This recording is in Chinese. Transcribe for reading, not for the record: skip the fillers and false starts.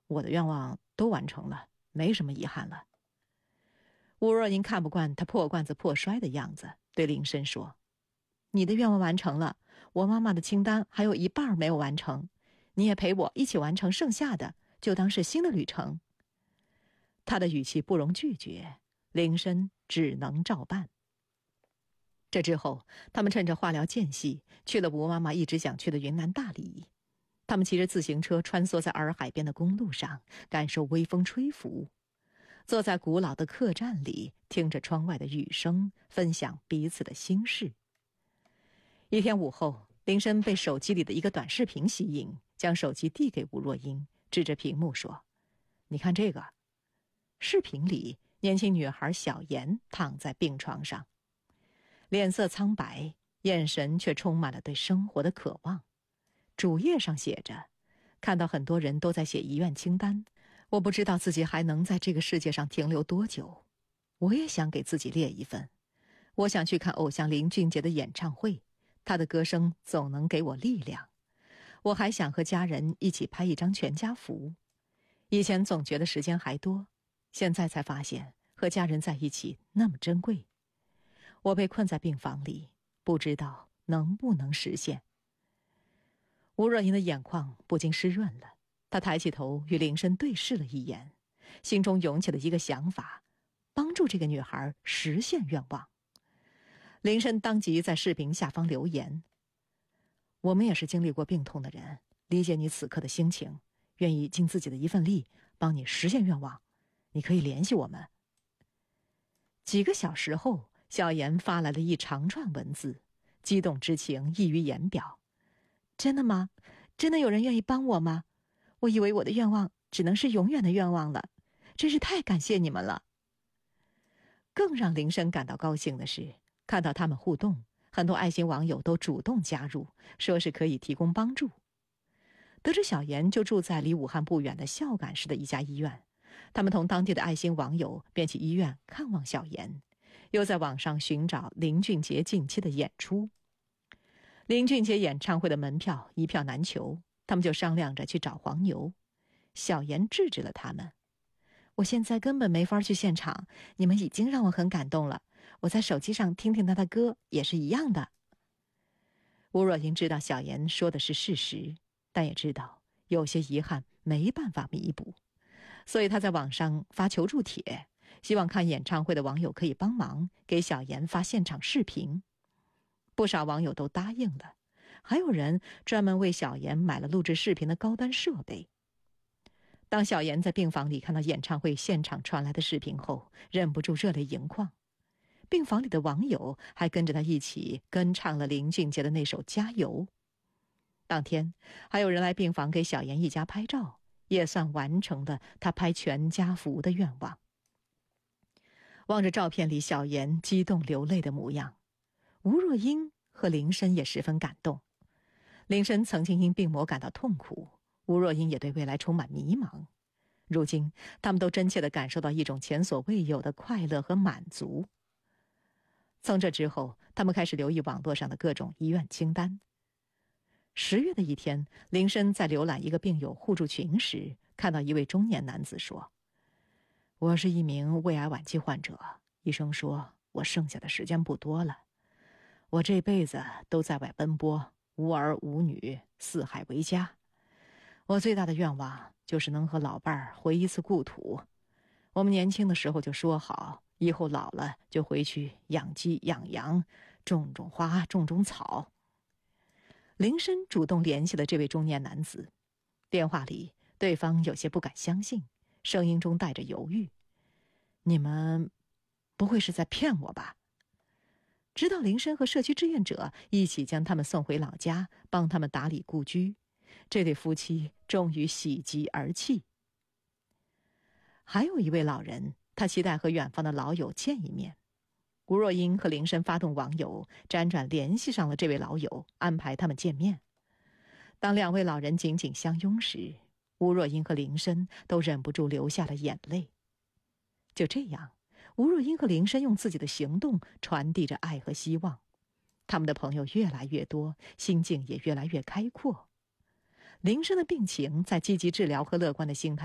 我的愿望都完成了，没什么遗憾了。吴若英看不惯他破罐子破摔的样子，对林深说：你的愿望完成了，我妈妈的清单还有一半没有完成，你也陪我一起完成剩下的，就当是新的旅程。他的语气不容拒绝，林深只能照办。这之后，他们趁着化疗间隙，去了吴妈妈一直想去的云南大理。他们骑着自行车穿梭在洱海边的公路上，感受微风吹拂，坐在古老的客栈里，听着窗外的雨声，分享彼此的心事。一天午后，林深被手机里的一个短视频吸引，将手机递给吴若英，指着屏幕说：你看这个。视频里，年轻女孩小妍躺在病床上，脸色苍白，眼神却充满了对生活的渴望。主页上写着：看到很多人都在写遗愿清单，我不知道自己还能在这个世界上停留多久。我也想给自己列一份，我想去看偶像林俊杰的演唱会，他的歌声总能给我力量。我还想和家人一起拍一张全家福。以前总觉得时间还多，现在才发现和家人在一起那么珍贵。我被困在病房里，不知道能不能实现。吴若英的眼眶不禁湿润了，她抬起头与林深对视了一眼，心中涌起了一个想法，帮助这个女孩实现愿望。林深当即在视频下方留言：我们也是经历过病痛的人，理解你此刻的心情，愿意尽自己的一份力帮你实现愿望，你可以联系我们。几个小时后，小妍发来了一长串文字，激动之情溢于言表。真的吗？真的有人愿意帮我吗？我以为我的愿望只能是永远的愿望了，真是太感谢你们了。更让林深感到高兴的是，看到他们互动，很多爱心网友都主动加入，说是可以提供帮助。得知小妍就住在离武汉不远的孝感市的一家医院，他们同当地的爱心网友便去医院看望小妍，又在网上寻找林俊杰近期的演出。林俊杰演唱会的门票一票难求，他们就商量着去找黄牛。小妍制止了他们：我现在根本没法去现场，你们已经让我很感动了，我在手机上听听他的歌也是一样的。吴若英知道小妍说的是事实，但也知道有些遗憾没办法弥补，所以他在网上发求助帖，希望看演唱会的网友可以帮忙给小妍发现场视频。不少网友都答应了，还有人专门为小妍买了录制视频的高端设备。当小妍在病房里看到演唱会现场传来的视频后，忍不住热泪盈眶。病房里的网友还跟着他一起跟唱了林俊杰的那首《加油》。当天还有人来病房给小妍一家拍照，也算完成了他拍全家福的愿望。望着照片里小妍激动流泪的模样，吴若英和林深也十分感动。林深曾经因病魔感到痛苦，吴若英也对未来充满迷茫。如今他们都真切地感受到一种前所未有的快乐和满足。从这之后，他们开始留意网络上的各种遗愿清单。10月的一天，林深在浏览一个病友互助群时，看到一位中年男子说：我是一名胃癌晚期患者，医生说我剩下的时间不多了，我这辈子都在外奔波，无儿无女，四海为家。我最大的愿望就是能和老伴儿回一次故土。我们年轻的时候就说好，以后老了就回去养鸡养羊，种种花，种种草。林深主动联系了这位中年男子，电话里对方有些不敢相信，声音中带着犹豫：你们不会是在骗我吧？直到林深和社区志愿者一起将他们送回老家，帮他们打理故居，这对夫妻终于喜极而泣。还有一位老人，他期待和远方的老友见一面。吴若英和林深发动网友辗转联系上了这位老友，安排他们见面。当两位老人紧紧相拥时，吴若英和林深都忍不住流下了眼泪。就这样，吴若英和林深用自己的行动传递着爱和希望，他们的朋友越来越多，心境也越来越开阔。林深的病情在积极治疗和乐观的心态